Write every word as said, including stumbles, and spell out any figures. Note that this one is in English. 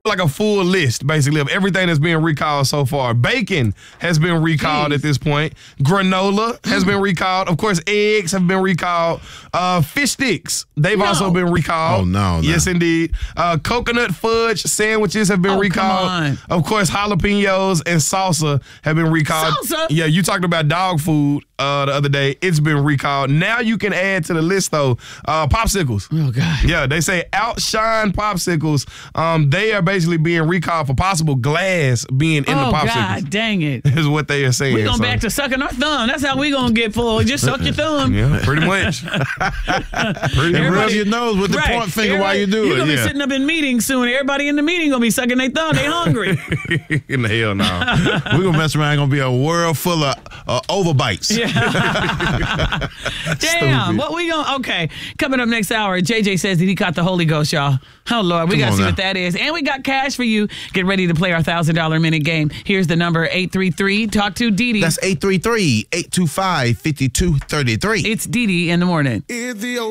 like a full list, basically, of everything that's being recalled so far. Bacon has been recalled Jeez. at this point. Granola has been recalled. Of course, eggs have been recalled. Uh, fish sticks, they've no. also been recalled. Oh, no, no. Yes, indeed. Uh, coconut fudge sandwiches have been oh, recalled. Of course, jalapenos and salsa have been recalled. Salsa? Yeah, you talked about dog food uh, the other day. It's been recalled. Now you can add to the list, though, uh, popsicles. Oh, God. Yeah, they say outshine popsicles. Um, they are basically being recalled for possible glass being in oh, the popsicles. Oh, God, dang it. Is what they are saying. We're going so. back to sucking our thumb. That's how we going to get full. Just suck your thumb. Yeah, pretty much. pretty and rub your nose with the right. point finger Everybody, while you do you're it. You're going to yeah. be sitting up in meetings soon. Everybody in the meeting going to be sucking their thumb. They hungry. In the hell no. We're going to mess around. Going to be a world full of uh, overbites. Yeah. Damn. Stupid. What we going to, okay. Coming up next hour, J J says that he caught the Holy Ghost, y'all. Oh, Lord. We got to see now. what that is. And we got cash for you. Get ready to play our one thousand dollars minute game. Here's the number, eight three three, talk to Dee Dee. That's eight three three, eight two five, five two three three. It's Dee Dee in the morning. It's the